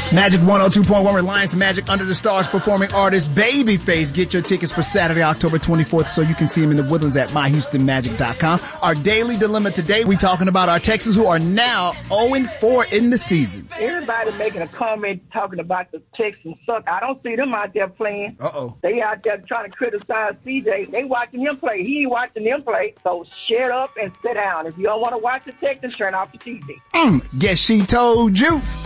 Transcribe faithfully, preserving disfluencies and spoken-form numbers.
Magic one oh two point one, Reliance Magic Under the Stars performing artist Babyface. Get your tickets for Saturday, October twenty-fourth, so you can see him in the Woodlands at my houston magic dot com. Our daily dilemma today, we talking about our Texans who are now oh and four in the season. Everybody making a comment talking about the Texans suck. I don't see them out there playing. Uh-oh. They out there trying to criticize C J. They watching him play. He ain't watching them play. So shut up and sit down. If you don't want to watch the Texans, turn off the T V. Mm, guess she told you.